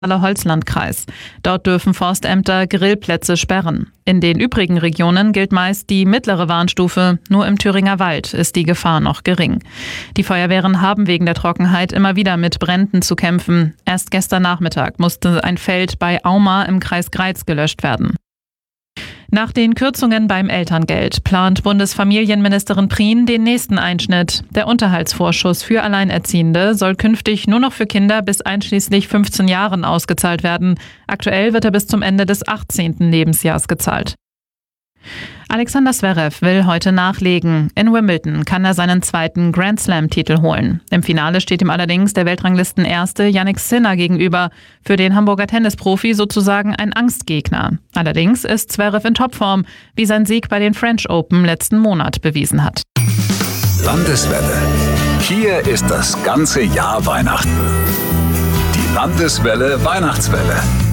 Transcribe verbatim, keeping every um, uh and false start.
Holzlandkreis. Dort dürfen Forstämter Grillplätze sperren. In den übrigen Regionen gilt meist die mittlere Warnstufe. Nur im Thüringer Wald ist die Gefahr noch gering. Die Feuerwehren haben wegen der Trockenheit immer wieder mit Bränden zu kämpfen. Erst gestern Nachmittag musste ein Feld bei Auma im Kreis Greiz gelöscht werden. Nach den Kürzungen beim Elterngeld plant Bundesfamilienministerin Prien den nächsten Einschnitt. Der Unterhaltsvorschuss für Alleinerziehende soll künftig nur noch für Kinder bis einschließlich fünfzehn Jahren ausgezahlt werden. Aktuell wird er bis zum Ende des achtzehnten Lebensjahres gezahlt. Alexander Zverev will heute nachlegen. In Wimbledon kann er seinen zweiten Grand-Slam-Titel holen. Im Finale steht ihm allerdings der Weltranglistenerste Jannik Sinner gegenüber. Für den Hamburger Tennisprofi sozusagen ein Angstgegner. Allerdings ist Zverev in Topform, wie sein Sieg bei den French Open letzten Monat bewiesen hat. Landeswelle. Hier ist das ganze Jahr Weihnachten. Die Landeswelle Weihnachtswelle.